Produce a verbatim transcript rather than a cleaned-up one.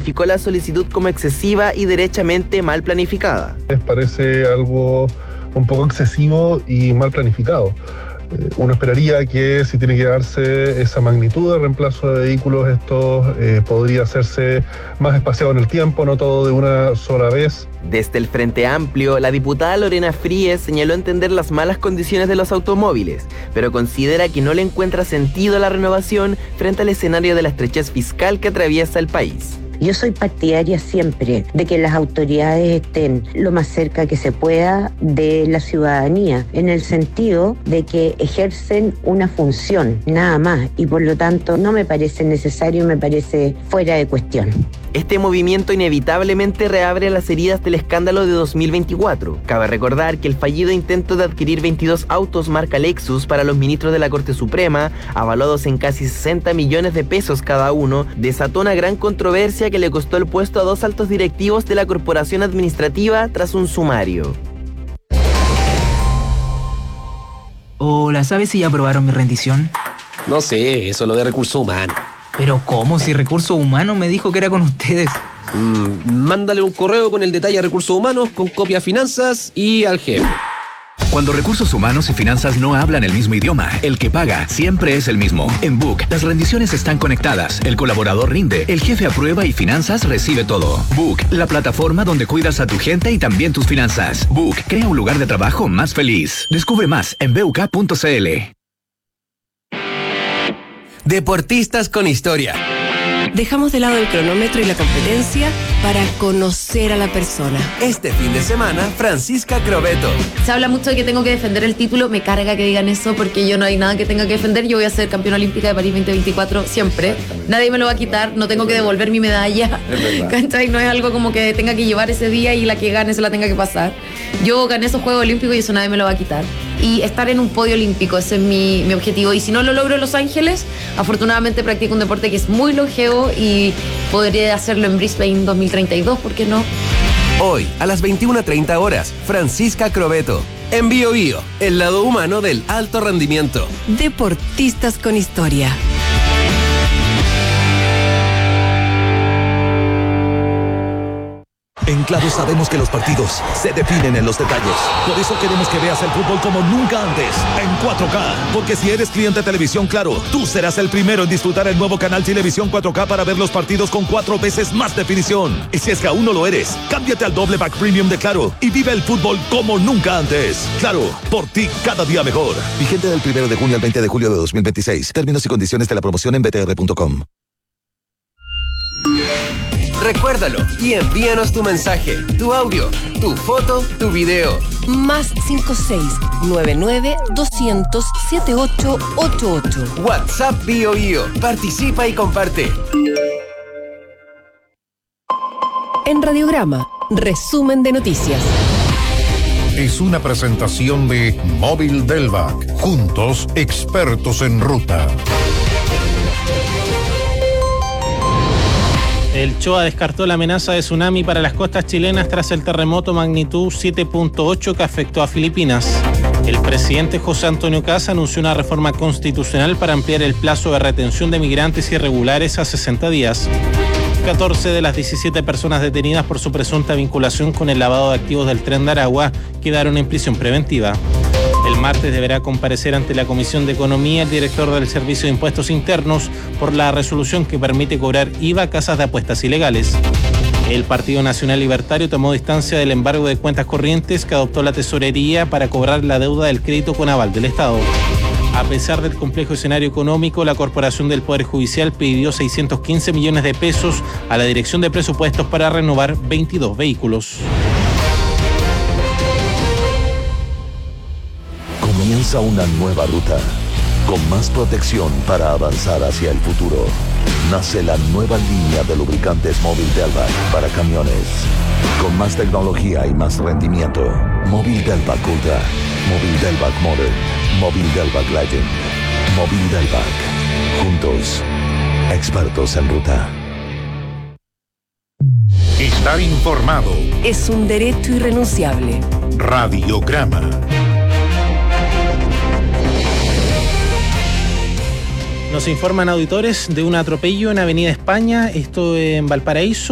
calificó la solicitud como excesiva y derechamente mal planificada. Les parece algo un poco excesivo y mal planificado. Uno esperaría que si tiene que darse esa magnitud de reemplazo de vehículos, esto eh, podría hacerse más espaciado en el tiempo, no todo de una sola vez. Desde el Frente Amplio, la diputada Lorena Fríes señaló entender las malas condiciones de los automóviles, pero considera que no le encuentra sentido a la renovación frente al escenario de la estrechez fiscal que atraviesa el país. Yo soy partidaria siempre de que las autoridades estén lo más cerca que se pueda de la ciudadanía, en el sentido de que ejercen una función, nada más, y por lo tanto no me parece necesario, me parece fuera de cuestión. Este movimiento inevitablemente reabre las heridas del escándalo de dos mil veinticuatro. Cabe recordar que el fallido intento de adquirir veintidós autos marca Lexus para los ministros de la Corte Suprema, avaluados en casi sesenta millones de pesos cada uno, desató una gran controversia que le costó el puesto a dos altos directivos de la corporación administrativa tras un sumario. Hola, ¿sabes si ya aprobaron mi rendición? No sé, eso es lo de recursos humanos. Pero ¿cómo? Si Recursos Humanos me dijo que era con ustedes. Mm, mándale un correo con el detalle a Recursos Humanos, con copia a Finanzas y al jefe. Cuando Recursos Humanos y Finanzas no hablan el mismo idioma, el que paga siempre es el mismo. En Book, las rendiciones están conectadas, el colaborador rinde, el jefe aprueba y Finanzas recibe todo. Book, la plataforma donde cuidas a tu gente y también tus finanzas. Book, crea un lugar de trabajo más feliz. Descubre más en b u k punto c l. Deportistas con historia. Dejamos de lado el cronómetro y la competencia para conocer a la persona. Este fin de semana, Francisca Crobeto. Se habla mucho de que tengo que defender el título. Me carga que digan eso porque yo no hay nada que tenga que defender. Yo voy a ser campeona olímpica de París veinte veinticuatro siempre. Nadie me lo va a quitar. No tengo que devolver mi medalla. ¿Cachai? No es algo como que tenga que llevar ese día y la que gane se la tenga que pasar. Yo gané esos Juegos Olímpicos y eso nadie me lo va a quitar. Y estar en un podio olímpico, ese es mi, mi objetivo. Y si no lo logro en Los Ángeles, afortunadamente practico un deporte que es muy longevo y podré hacerlo en Brisbane dos mil treinta y dos, ¿por qué no? Hoy, a las veintiuna treinta horas, Francisca Crobeto. En Bio Bio, el lado humano del alto rendimiento. Deportistas con historia. En Claro sabemos que los partidos se definen en los detalles. Por eso queremos que veas el fútbol como nunca antes, en cuatro K. Porque si eres cliente de Televisión Claro, tú serás el primero en disfrutar el nuevo canal Televisión cuatro K para ver los partidos con cuatro veces más definición. Y si es que aún no lo eres, cámbiate al doble pack premium de Claro y vive el fútbol como nunca antes. Claro, por ti cada día mejor. Vigente del primero de junio al veinte de julio de dos mil veintiséis. Términos y condiciones de la promoción en b t r punto com. Recuérdalo y envíanos tu mensaje, tu audio, tu foto, tu video. Más cinco seis nueve nueve dos cero cero siete ocho ocho ocho. WhatsApp Bio Bio. Participa y comparte. En Radiograma, resumen de noticias. Es una presentación de Móvil Delvac. Juntos, expertos en ruta. El C H O A descartó la amenaza de tsunami para las costas chilenas tras el terremoto magnitud siete punto ocho que afectó a Filipinas. El presidente José Antonio Kast anunció una reforma constitucional para ampliar el plazo de retención de migrantes irregulares a sesenta días. catorce de las diecisiete personas detenidas por su presunta vinculación con el lavado de activos del Tren de Aragua quedaron en prisión preventiva. El martes deberá comparecer ante la Comisión de Economía el director del Servicio de Impuestos Internos por la resolución que permite cobrar I V A a casas de apuestas ilegales. El Partido Nacional Libertario tomó distancia del embargo de cuentas corrientes que adoptó la Tesorería para cobrar la deuda del crédito con aval del Estado. A pesar del complejo escenario económico, la Corporación del Poder Judicial pidió seiscientos quince millones de pesos a la Dirección de Presupuestos para renovar veintidós vehículos. Comienza una nueva ruta, con más protección para avanzar hacia el futuro. Nace la nueva línea de lubricantes Móvil Delvac para camiones, con más tecnología y más rendimiento. Móvil Delvac Ultra, Móvil Delvac Modern, Móvil Delvac Legend, Móvil Delvac. Juntos, expertos en ruta. Estar informado es un derecho irrenunciable. Radiograma. Nos informan auditores de un atropello en Avenida España, esto en Valparaíso.